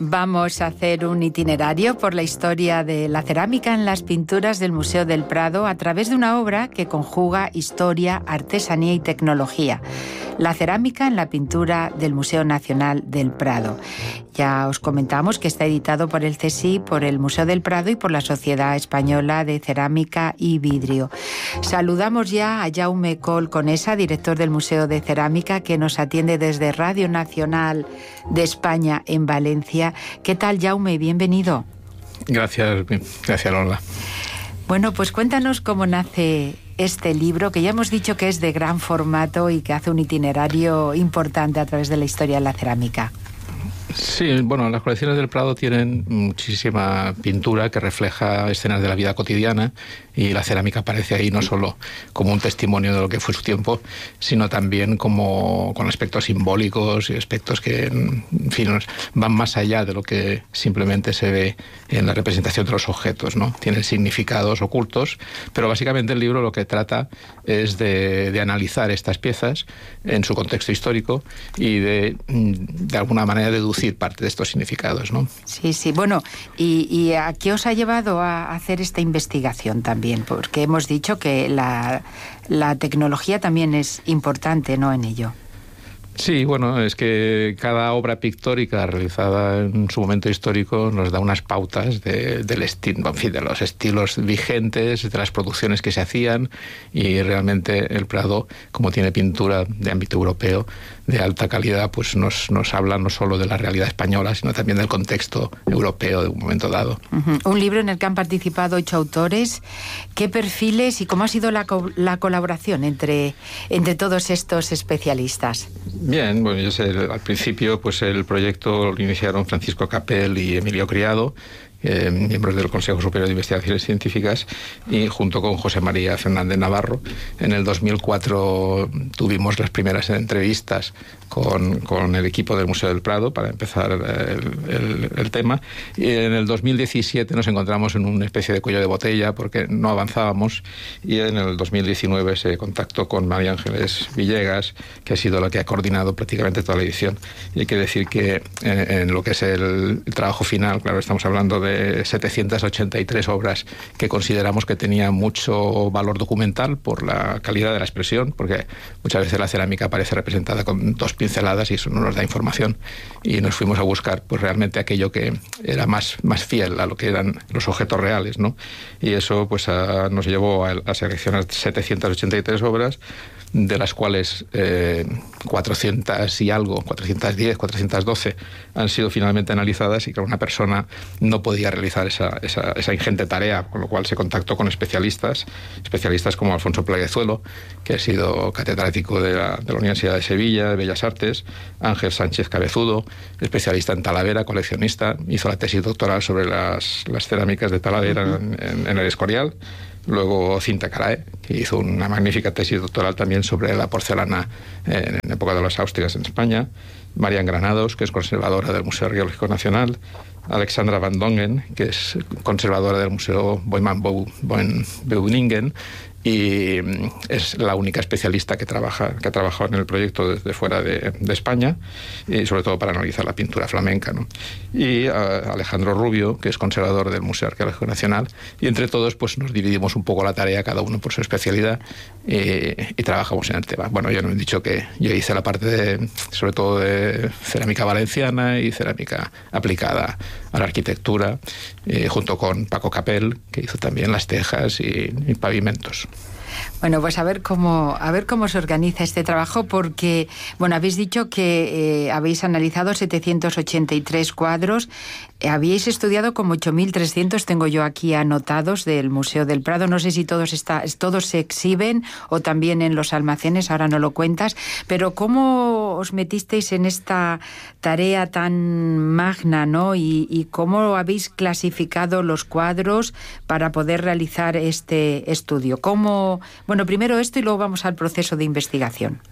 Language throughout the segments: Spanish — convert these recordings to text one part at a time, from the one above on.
Vamos a hacer un itinerario por la historia de la cerámica en las pinturas del Museo del Prado a través de una obra que conjuga historia, artesanía y tecnología. La cerámica en la pintura del Museo Nacional del Prado. Ya os comentamos que está editado por el CSIC, por el Museo del Prado y por la Sociedad Española de Cerámica y Vidrio. Saludamos ya a Jaume Coll Conesa, director del Museo de Cerámica, que nos atiende desde Radio Nacional de España en Valencia. ¿Qué tal, Jaume? Bienvenido. Gracias, Lola. Bueno, pues cuéntanos cómo nace este libro, que ya hemos dicho que es de gran formato y que hace un itinerario importante a través de la historia de la cerámica. Sí, bueno, las colecciones del Prado tienen muchísima pintura que refleja escenas de la vida cotidiana, y la cerámica aparece ahí no solo como un testimonio de lo que fue su tiempo, sino también como con aspectos simbólicos y aspectos que, en fin, van más allá de lo que simplemente se ve en la representación de los objetos, ¿no? Tienen significados ocultos, pero básicamente el libro lo que trata es de analizar estas piezas en su contexto histórico y de alguna manera deducir parte de estos significados, ¿no? Sí, sí. Bueno, ¿y a qué os ha llevado a hacer esta investigación también? Porque hemos dicho que la tecnología también es importante, ¿no?, en ello. Sí, bueno, es que cada obra pictórica realizada en su momento histórico nos da unas pautas del estilo, en fin, de los estilos vigentes, de las producciones que se hacían, y realmente el Prado, como tiene pintura de ámbito europeo de alta calidad, pues nos habla no solo de la realidad española, sino también del contexto europeo de un momento dado. Un libro en el que han participado 8 autores. ¿Qué perfiles y cómo ha sido la colaboración entre todos estos especialistas? Bien, bueno, yo sé, al principio pues el proyecto lo iniciaron Francisco Capel y Emilio Criado, miembros del Consejo Superior de Investigaciones Científicas, y junto con José María Fernández Navarro. En el 2004 tuvimos las primeras entrevistas con el equipo del Museo del Prado para empezar el tema, y en el 2017 nos encontramos en una especie de cuello de botella porque no avanzábamos, y en el 2019 se contactó con María Ángeles Villegas, que ha sido la que ha coordinado prácticamente toda la edición. Y hay que decir que en lo que es el trabajo final, claro, estamos hablando de 783 obras que consideramos que tenían mucho valor documental por la calidad de la expresión, porque muchas veces la cerámica aparece representada con 2 pinceladas y eso no nos da información, y nos fuimos a buscar pues realmente aquello que era más fiel a lo que eran los objetos reales, ¿no? Y eso pues nos llevó a seleccionar 783 obras, de las cuales 400 y algo, 410, 412 han sido finalmente analizadas, y que una persona no podía realizar esa ingente tarea, con lo cual se contactó con especialistas como Alfonso Pleguezuelo, que ha sido catedrático de la Universidad de Sevilla, de Bellas Artes, Ángel Sánchez Cabezudo, especialista en Talavera, coleccionista, hizo la tesis doctoral sobre las cerámicas de Talavera en el Escorial. Luego Cinta Carae, que hizo una magnífica tesis doctoral también sobre la porcelana en época de los Austrias en España. Marian Granados, que es conservadora del Museo Arqueológico Nacional. Alexandra Van Dongen, que es conservadora del Museo Beuningen, y es la única especialista que ha trabajado en el proyecto desde fuera de España, y sobre todo para analizar la pintura flamenca, ¿no? Y Alejandro Rubio, que es conservador del Museo Arqueológico Nacional, y entre todos pues nos dividimos un poco la tarea, cada uno por su especialidad, y trabajamos en el tema. Bueno, yo no he dicho que yo hice la parte sobre todo de cerámica valenciana y cerámica aplicada a la arquitectura, junto con Paco Capel, que hizo también las tejas y pavimentos. Bueno, pues a ver cómo se organiza este trabajo, porque, bueno, habéis dicho que habéis analizado 783 cuadros, habíais estudiado como 8.300, tengo yo aquí anotados, del Museo del Prado. No sé si todos se exhiben o también en los almacenes, ahora no lo cuentas, pero ¿cómo os metisteis en esta tarea tan magna, ¿no? Y cómo habéis clasificado los cuadros para poder realizar este estudio. Bueno, primero esto y luego vamos al proceso de investigación.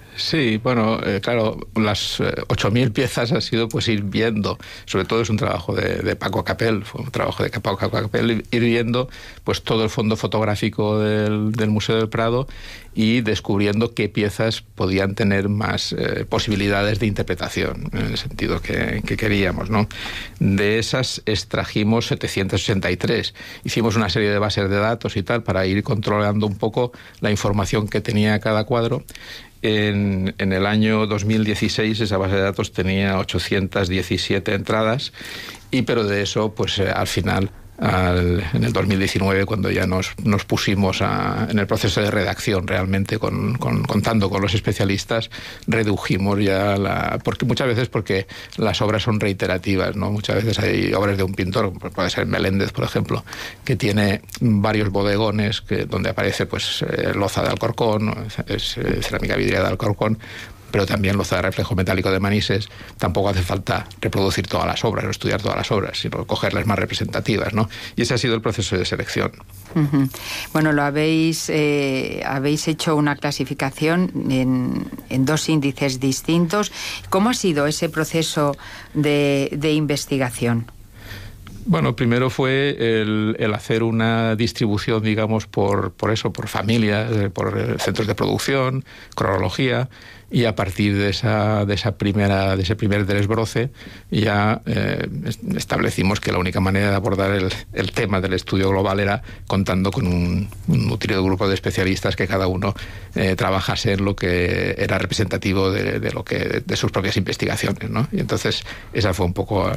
Sí, bueno, claro, las 8.000 piezas ha sido pues ir viendo, sobre todo es un trabajo de Paco Capel, fue un trabajo de Paco Capel, ir viendo pues todo el fondo fotográfico del Museo del Prado y descubriendo qué piezas podían tener más posibilidades de interpretación, en el sentido que queríamos, ¿no? De esas extrajimos 783. Hicimos una serie de bases de datos y tal para ir controlando un poco la información que tenía cada cuadro. En el año 2016 esa base de datos tenía 817 entradas, pero de eso, pues al final, en el 2019, cuando ya nos pusimos en el proceso de redacción realmente, contando con los especialistas, redujimos ya porque muchas veces las obras son reiterativas, ¿no? Muchas veces hay obras de un pintor, puede ser Meléndez, por ejemplo, que tiene varios bodegones donde aparece pues loza de Alcorcón, cerámica vidriada de Alcorcón, pero también loza de reflejo metálico de Manises. Tampoco hace falta reproducir todas las obras o estudiar todas las obras, sino cogerlas más representativas, ¿no? Y ese ha sido el proceso de selección. Uh-huh. Bueno, habéis hecho una clasificación en 2 índices distintos. ¿Cómo ha sido ese proceso de investigación? Bueno, primero fue el hacer una distribución, digamos, por familias, por centros de producción, cronología, y a partir de ese primer desbroce ya establecimos que la única manera de abordar el tema del estudio global era contando con un nutrido grupo de especialistas que cada uno trabajase en lo que era representativo de sus propias investigaciones, ¿no? Y entonces esa fue un poco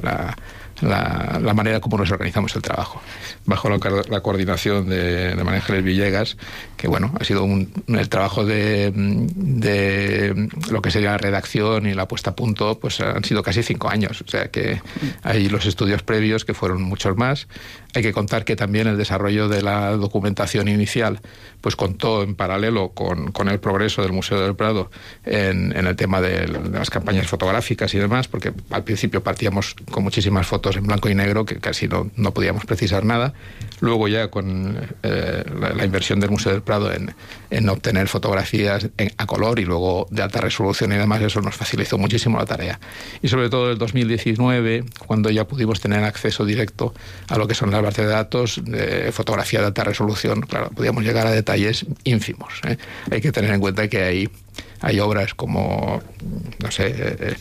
la manera como nos organizamos el trabajo, bajo la coordinación de María Ángeles Villegas, que bueno, ha sido el trabajo de lo que sería la redacción y la puesta a punto, pues han sido casi 5 años, o sea que hay los estudios previos que fueron muchos más. Hay que contar que también el desarrollo de la documentación inicial pues contó en paralelo con el progreso del Museo del Prado en el tema de las campañas fotográficas y demás, porque al principio partíamos con muchísimas fotos en blanco y negro que casi no podíamos precisar nada. Luego ya con la inversión del Museo del Prado en obtener fotografías a color y luego de alta resolución y demás, eso nos facilitó muchísimo la tarea. Y sobre todo en el 2019, cuando ya pudimos tener acceso directo a lo que son las bases de datos de fotografía de alta resolución, claro, podíamos llegar a detalles ínfimos, ¿eh? Hay que tener en cuenta que hay obras como, no sé,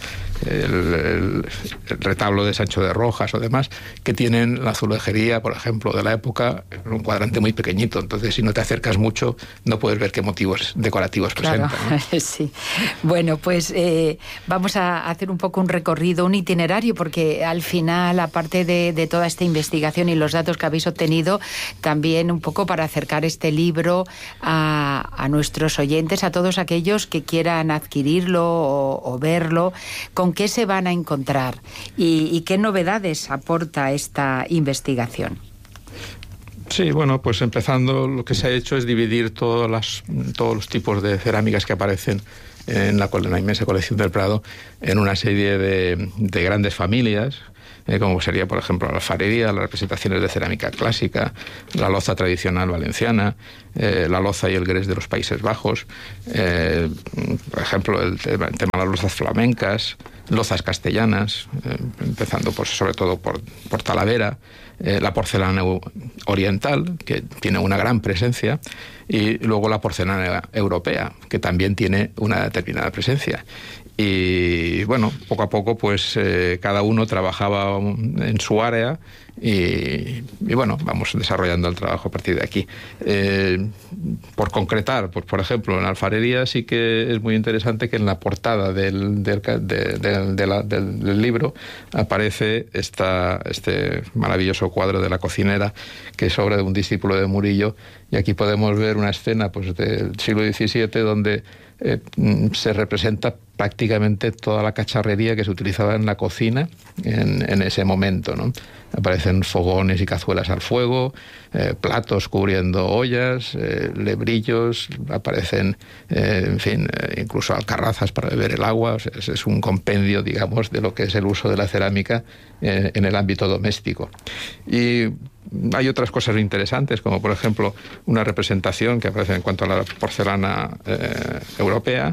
el retablo de Sancho de Rojas o demás, que tienen la azulejería, por ejemplo, de la época, en un cuadrante muy pequeñito. Entonces, si no te acercas mucho, no puedes ver qué motivos decorativos presentan, claro, ¿no? Sí. Bueno, pues vamos a hacer un poco un recorrido, un itinerario, porque al final, aparte de toda esta investigación y los datos que habéis obtenido, también un poco para acercar este libro a nuestros oyentes, a todos aquellos que quieran adquirirlo o verlo, ¿con qué se van a encontrar? ¿Y qué novedades aporta esta investigación? Sí, bueno, pues empezando, lo que se ha hecho es dividir todos los tipos de cerámicas que aparecen en la inmensa colección del Prado en una serie de grandes familias, como sería, por ejemplo, la alfarería, las representaciones de cerámica clásica, la loza tradicional valenciana, la loza y el grés de los Países Bajos, por ejemplo, el tema de las lozas flamencas, lozas castellanas, empezando sobre todo por Talavera, la porcelana oriental, que tiene una gran presencia, y luego la porcelana europea, que también tiene una determinada presencia. Y bueno, poco a poco pues cada uno trabajaba en su área y bueno, vamos desarrollando el trabajo a partir de aquí. Por concretar, pues por ejemplo, en la alfarería sí que es muy interesante que en la portada del libro aparece este maravilloso cuadro de la cocinera, que es obra de un discípulo de Murillo, y aquí podemos ver una escena pues del siglo XVII donde se representa prácticamente toda la cacharrería que se utilizaba en la cocina en ese momento, ¿no? Aparecen fogones y cazuelas al fuego, platos cubriendo ollas, lebrillos, aparecen, en fin, incluso alcarrazas para beber el agua. O sea, es un compendio, digamos, de lo que es el uso de la cerámica en el ámbito doméstico. Y hay otras cosas interesantes, como por ejemplo una representación que aparece en cuanto a la porcelana europea,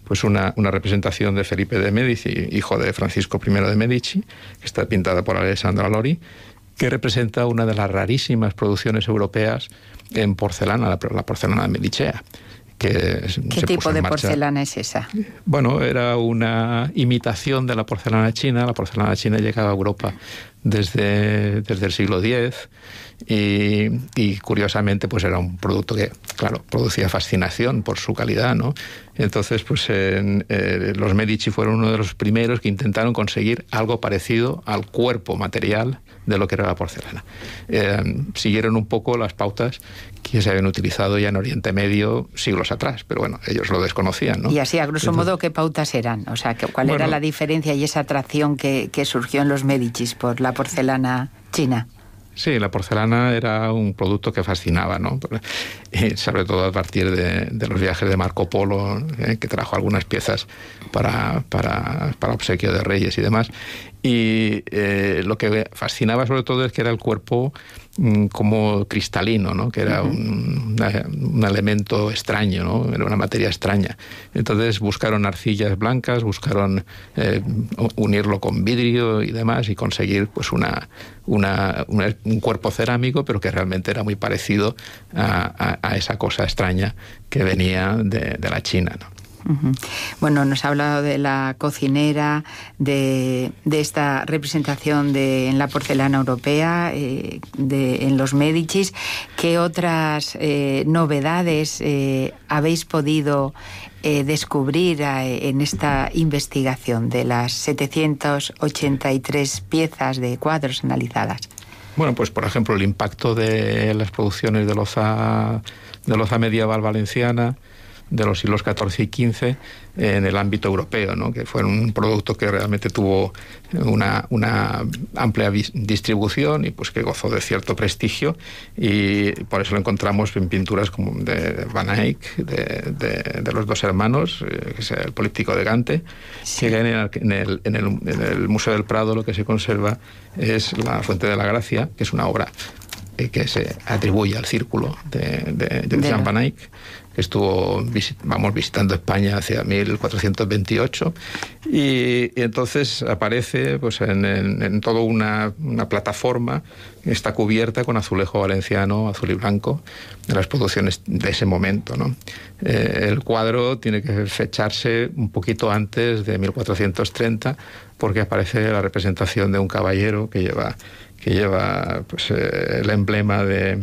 pues una representación de Felipe de Medici, hijo de Francisco I de Medici, que está pintada por Alessandro Alori, que representa una de las rarísimas producciones europeas en porcelana, la porcelana medicea. ¿Qué tipo de porcelana es esa? Bueno, era una imitación de la porcelana china. La porcelana china llegaba a Europa desde el siglo X y curiosamente pues era un producto que, claro, producía fascinación por su calidad, ¿no? Entonces, pues los Medici fueron uno de los primeros que intentaron conseguir algo parecido al cuerpo material de lo que era la porcelana. Siguieron un poco las pautas que se habían utilizado ya en Oriente Medio siglos atrás, pero bueno, ellos lo desconocían, ¿no? Y así, a grosso modo, ¿qué pautas eran? O sea, ¿cuál era la diferencia y esa atracción que surgió en los Medicis por la porcelana china? Sí, la porcelana era un producto que fascinaba, ¿no? Sobre todo a partir de los viajes de Marco Polo, que trajo algunas piezas para obsequio de reyes y demás. Y lo que fascinaba sobre todo es que era el cuerpo como cristalino, ¿no? Que era un elemento extraño, ¿no? Era una materia extraña. Entonces buscaron arcillas blancas, buscaron unirlo con vidrio y demás y conseguir pues un cuerpo cerámico, pero que realmente era muy parecido a esa cosa extraña que venía de la China, ¿no? Bueno, nos ha hablado de la cocinera, de esta representación en la porcelana europea, en los Médicis. ¿Qué otras novedades habéis podido descubrir en esta investigación de las 783 piezas de cuadros analizadas? Bueno, pues por ejemplo el impacto de las producciones de loza medieval valenciana de los siglos XIV y XV en el ámbito europeo, ¿no? Que fue un producto que realmente tuvo una amplia distribución y pues que gozó de cierto prestigio, y por eso lo encontramos en pinturas como de Van Eyck, de los dos hermanos, que es el Políptico de Gante, sí. Que en el Museo del Prado lo que se conserva es la Fuente de la Gracia, que es una obra que se atribuye al círculo de Jean Van Eyck, que estuvo visitando España hacia 1428, y entonces aparece pues en toda una plataforma que está cubierta con azulejo valenciano, azul y blanco, de las producciones de ese momento, ¿no? El cuadro tiene que fecharse un poquito antes de 1430, porque aparece la representación de un caballero que lleva pues el emblema de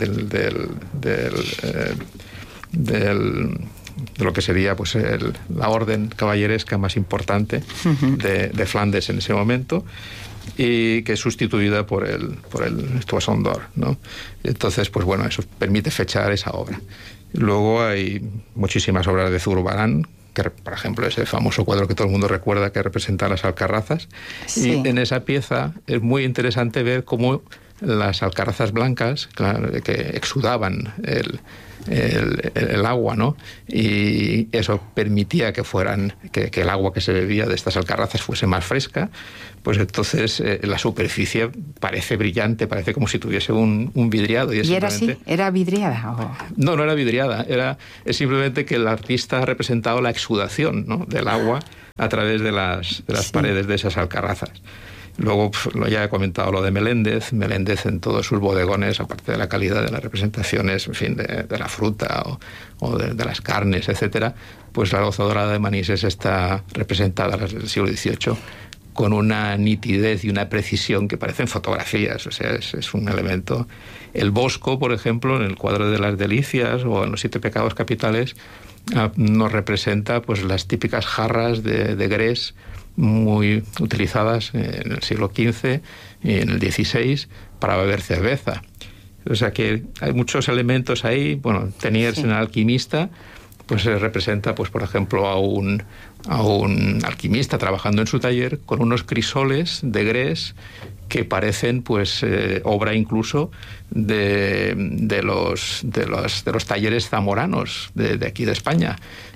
lo que sería pues la orden caballeresca más importante de Flandes en ese momento, y que es sustituida por el Toison d'Or, ¿no? Entonces, pues bueno, eso permite fechar esa obra. Luego hay muchísimas obras de Zurbarán, que por ejemplo ese famoso cuadro que todo el mundo recuerda, que representa las alcarrazas. Sí. Y en esa pieza es muy interesante ver cómo las alcarrazas blancas, claro, que exudaban el agua, ¿no? Y eso permitía que el agua que se bebía de estas alcarrazas fuese más fresca. Pues entonces la superficie parece brillante, parece como si tuviese un vidriado. ¿Y era así? ¿Era vidriada? ¿O? No era vidriada. Es simplemente que el artista ha representado la exudación, ¿no? Del agua a través de las paredes de esas alcarrazas. Luego, ya he comentado lo de Meléndez. Meléndez en todos sus bodegones, aparte de la calidad de las representaciones, en fin, de la fruta o de las carnes, etcétera, pues la loza dorada de Manises está representada desde el siglo XVIII con una nitidez y una precisión que parecen fotografías. O sea, es un elemento. El Bosco, por ejemplo, en el cuadro de las Delicias o en los 7 pecados capitales, nos representa pues las típicas jarras de grés, muy utilizadas en el siglo XV y en el XVI para beber cerveza. O sea que hay muchos elementos ahí. Bueno, Teniers en el alquimista, pues se representa, pues por ejemplo, a un alquimista trabajando en su taller con unos crisoles de grés que parecen pues obra incluso de los talleres zamoranos de aquí de España.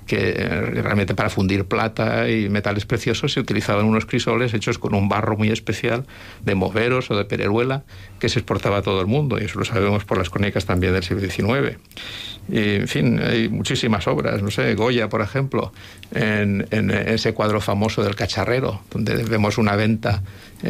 que realmente para fundir plata y metales preciosos se utilizaban unos crisoles hechos con un barro muy especial de Moveros o de Pereruela, que se exportaba a todo el mundo, y eso lo sabemos por las crónicas también del siglo XIX. Y, en fin, hay muchísimas obras, no sé, Goya, por ejemplo, en ese cuadro famoso del Cacharrero, donde vemos una venta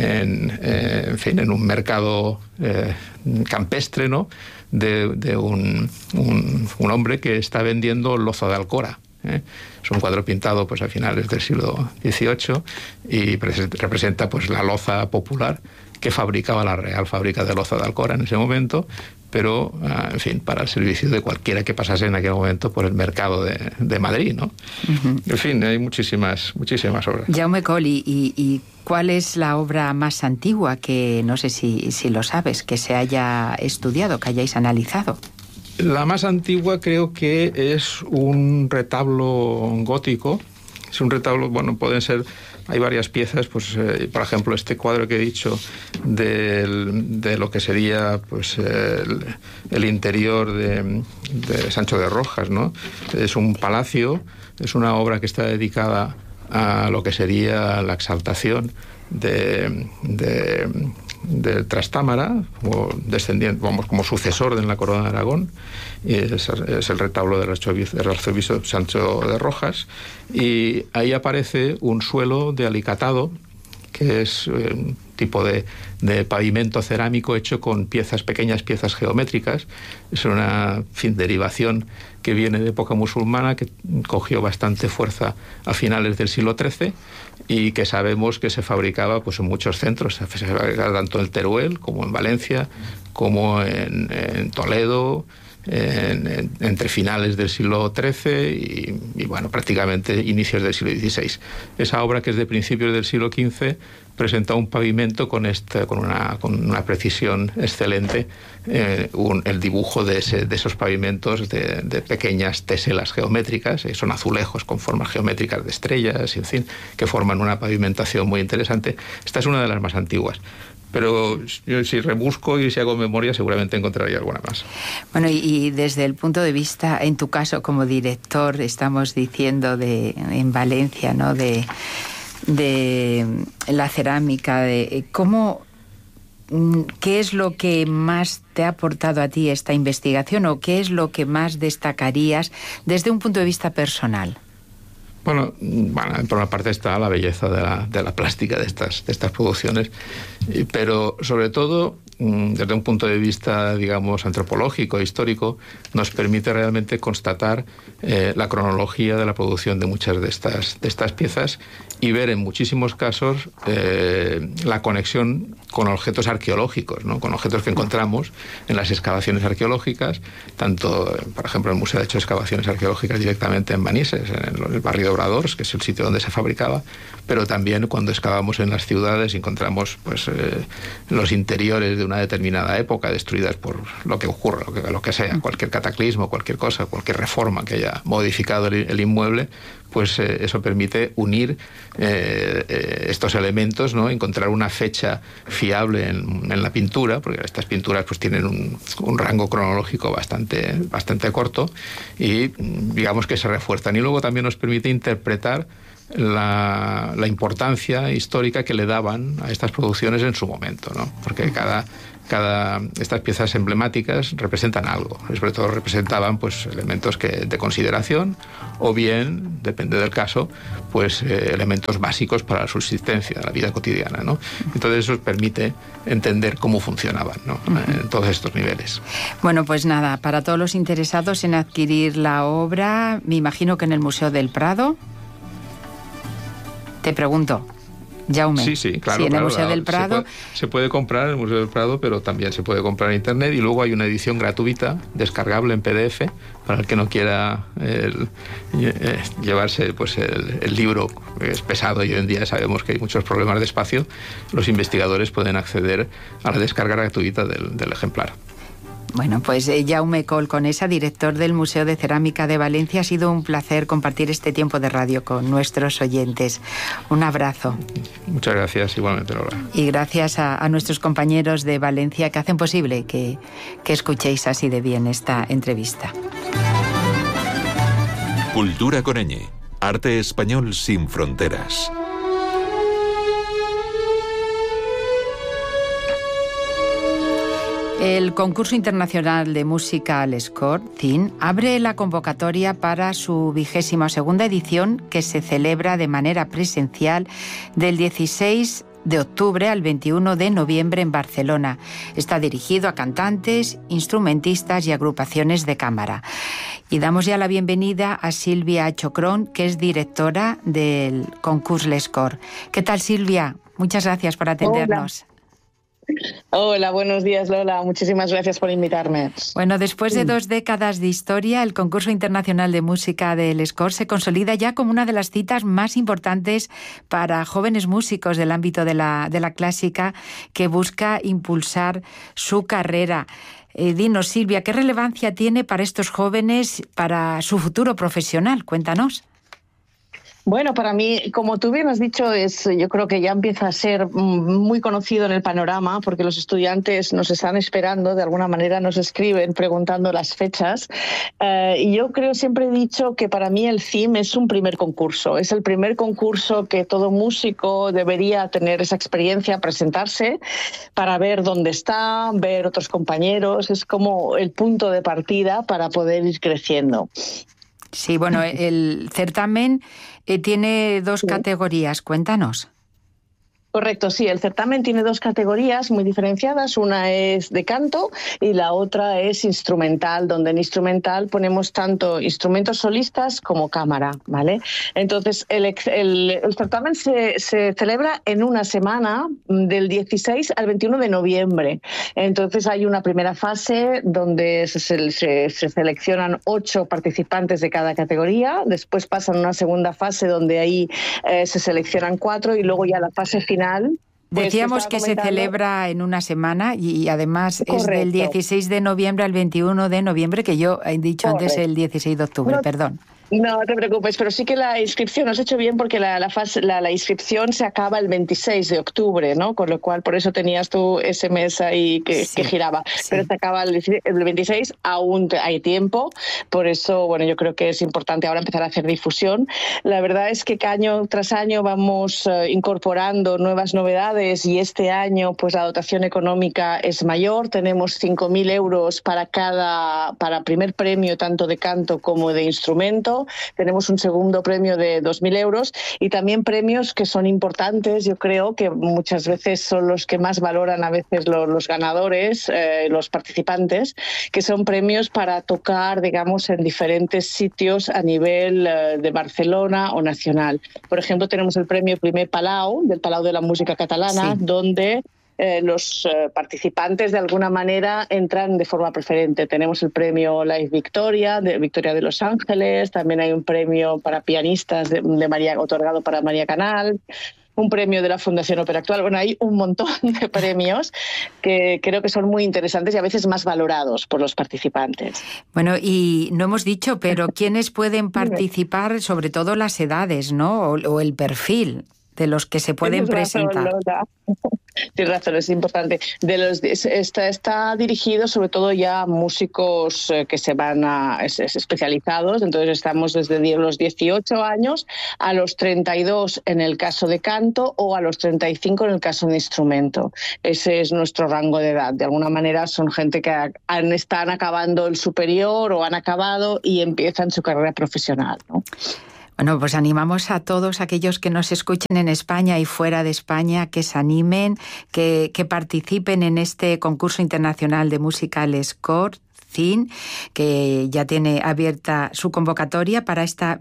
en un mercado campestre, ¿no?, de un hombre que está vendiendo loza de Alcora. Es un cuadro pintado pues a finales del siglo XVIII y representa pues la loza popular que fabricaba la Real Fábrica de Loza de Alcora en ese momento, pero, en fin, para el servicio de cualquiera que pasase en aquel momento por el mercado de Madrid, ¿no? Uh-huh. En fin, hay muchísimas obras. Jaume Coll, ¿y cuál es la obra más antigua que, no sé si lo sabes, que se haya estudiado, que hayáis analizado? La más antigua creo que es un retablo gótico. Es un retablo, bueno, pueden ser... Hay varias piezas, pues, por ejemplo, este cuadro que he dicho de lo que sería pues el interior de Sancho de Rojas, ¿no? Es un palacio, es una obra que está dedicada a lo que sería la exaltación de Trastámara, como descendiente, vamos, como sucesor de la corona de Aragón. Y es el retablo del arzobispo Sancho de Rojas, y ahí aparece un suelo de alicatado, que es un tipo de pavimento cerámico hecho con pequeñas piezas geométricas. Es una derivación que viene de época musulmana, que cogió bastante fuerza a finales del siglo XIII y que sabemos que se fabricaba pues en muchos centros. Se fabricaba tanto en Teruel como en Valencia, como en Toledo, entre finales del siglo XIII y bueno, prácticamente inicios del siglo XVI. Esa obra, que es de principios del siglo XV, presenta un pavimento con una precisión excelente, el dibujo de esos pavimentos de pequeñas teselas geométricas, son azulejos con formas geométricas de estrellas, y en fin, que forman una pavimentación muy interesante. Esta es una de las más antiguas. Pero yo, si rebusco y si hago memoria, seguramente encontraría alguna más. Bueno, y desde el punto de vista, en tu caso como director, estamos diciendo en Valencia, ¿no?, de la cerámica, ¿qué es lo que más te ha aportado a ti esta investigación, o qué es lo que más destacarías desde un punto de vista personal? Bueno, por una parte está la belleza de la plástica de estas producciones, pero sobre todo, desde un punto de vista, digamos, antropológico, histórico, nos permite realmente constatar la cronología de la producción de muchas de estas piezas y ver en muchísimos casos la conexión con objetos arqueológicos, ¿no?, con objetos que encontramos en las excavaciones arqueológicas, tanto, por ejemplo, el museo ha hecho excavaciones arqueológicas directamente en Manises, en el barrio de Obradors, que es el sitio donde se fabricaba, pero también cuando excavamos en las ciudades encontramos pues los interiores de una determinada época destruidas por lo que ocurra, lo que sea, cualquier cataclismo, cualquier cosa, cualquier reforma que haya modificado el inmueble, pues eso permite unir estos elementos, ¿no?, encontrar una fecha fiable en la pintura, porque estas pinturas pues tienen un rango cronológico bastante corto, y digamos que se refuerzan. Y luego también nos permite interpretar la importancia histórica que le daban a estas producciones en su momento, ¿no? Porque estas piezas emblemáticas representan algo, sobre todo representaban pues elementos de consideración, o bien, depende del caso, pues elementos básicos para la subsistencia, la vida cotidiana, ¿no? Entonces eso permite entender cómo funcionaban, ¿no?, en todos estos niveles. Bueno, pues nada, para todos los interesados en adquirir la obra, me imagino que en el Museo del Prado. Te pregunto, Jaume. Sí, claro. Sí, en el Museo del Prado. Se puede comprar en el Museo del Prado, pero también se puede comprar en Internet, y luego hay una edición gratuita, descargable en PDF, para el que no quiera llevarse pues el libro, es pesado y hoy en día sabemos que hay muchos problemas de espacio. Los investigadores pueden acceder a la descarga gratuita del ejemplar. Bueno, pues Jaume Coll Conesa, director del Museo de Cerámica de Valencia, ha sido un placer compartir este tiempo de radio con nuestros oyentes. Un abrazo. Muchas gracias, igualmente, Lola. Y gracias a nuestros compañeros de Valencia que hacen posible que escuchéis así de bien esta entrevista. Cultura con ñ. Arte español sin fronteras. El concurso internacional de música l'Escor, CIN, abre la convocatoria para su 22ª edición, que se celebra de manera presencial del 16 de octubre al 21 de noviembre en Barcelona. Está dirigido a cantantes, instrumentistas y agrupaciones de cámara. Y damos ya la bienvenida a Silvia Chocrón, que es directora del concurso l'Escor. ¿Qué tal, Silvia? Muchas gracias por atendernos. Hola, buenos días, Lola. Muchísimas gracias por invitarme. Bueno, después de 2 décadas de historia, el concurso internacional de música de l'Escor se consolida ya como una de las citas más importantes para jóvenes músicos del ámbito de la clásica, que busca impulsar su carrera. Dinos, Silvia, ¿qué relevancia tiene para estos jóvenes, para su futuro profesional? Cuéntanos. Bueno, para mí, como tú bien has dicho, yo creo que ya empieza a ser muy conocido en el panorama, porque los estudiantes nos están esperando, de alguna manera nos escriben preguntando las fechas. Y yo siempre he dicho que para mí el CIM es un primer concurso. Es el primer concurso que todo músico debería tener esa experiencia, presentarse para ver dónde está, ver otros compañeros. Es como el punto de partida para poder ir creciendo. Sí, bueno, el certamen tiene 2 categorías. Cuéntanos. Correcto, sí. El certamen tiene 2 categorías muy diferenciadas. Una es de canto y la otra es instrumental, donde en instrumental ponemos tanto instrumentos solistas como cámara, ¿vale? Entonces, el certamen se celebra en una semana, del 16 al 21 de noviembre. Entonces, hay una primera fase donde se seleccionan 8 participantes de cada categoría. Después pasan a una segunda fase donde ahí se seleccionan 4 y luego ya la fase final. Decíamos que se celebra en una semana y además es del 16 de noviembre al 21 de noviembre, que yo he dicho antes el 16 de octubre, perdón. No te preocupes, pero sí que la inscripción, has hecho bien porque la inscripción se acaba el 26 de octubre, ¿no? Con lo cual, por eso tenías tu ese mes ahí que giraba. Sí. Pero se acaba el 26, aún hay tiempo, por eso, bueno, yo creo que es importante ahora empezar a hacer difusión. La verdad es que año tras año vamos incorporando nuevas novedades y este año, pues la dotación económica es mayor. Tenemos 5.000 euros para primer premio, tanto de canto como de instrumento. Tenemos un segundo premio de 2.000 euros y también premios que son importantes, yo creo que muchas veces son los que más valoran a veces los ganadores, los participantes, que son premios para tocar, digamos, en diferentes sitios a nivel de Barcelona o nacional. Por ejemplo, tenemos el premio Primer Palau, del Palau de la Música Catalana, sí, donde los participantes de alguna manera entran de forma preferente. Tenemos el premio Live Victoria de Los Ángeles, también hay un premio para pianistas otorgado para María Canal, un premio de la Fundación Ópera Actual. Bueno, hay un montón de premios que creo que son muy interesantes y a veces más valorados por los participantes. Bueno, y no hemos dicho, pero ¿quiénes pueden participar? Sobre todo las edades, ¿no? O el perfil de los que se pueden presentar. Tienes razón, es importante. Está dirigido sobre todo ya a músicos que se van especializados, entonces estamos desde los 18 años a los 32 en el caso de canto o a los 35 en el caso de instrumento. Ese es nuestro rango de edad. De alguna manera son gente que están acabando el superior o han acabado y empiezan su carrera profesional, ¿no? Bueno, pues animamos a todos aquellos que nos escuchen en España y fuera de España que se animen, que participen en este concurso internacional de música l'Escor, CIN, que ya tiene abierta su convocatoria para esta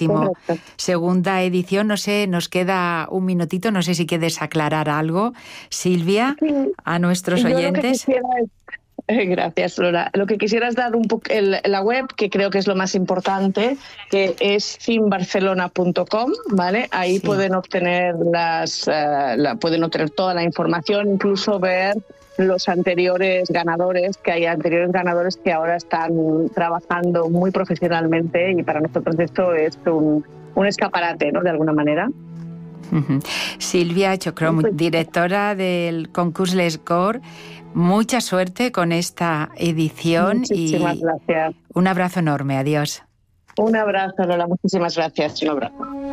22ª edición. No sé, nos queda un minutito, no sé si quieres aclarar algo, Silvia, a nuestros oyentes. Gracias, Lola. Lo que quisiera es dar un poco la web, que creo que es lo más importante, que es cimbarcelona.com, ¿vale? Ahí pueden obtener pueden obtener toda la información, incluso ver los anteriores ganadores, que ahora están trabajando muy profesionalmente y para nosotros esto es un escaparate, ¿no? De alguna manera. Silvia Chocrón, directora del concurso l'Escor, mucha suerte con esta edición. Muchísimas gracias. Un abrazo enorme, adiós. Un abrazo, Lola, muchísimas gracias. Un abrazo.